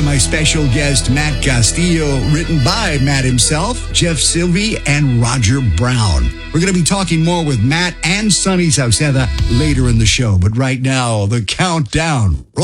my special guest, Matt Castillo, written by Matt himself, Jeff Sylvie, and Roger Brown. We're going to be talking more with Matt and Sonny Sauceda later in the show, but right now, the countdown.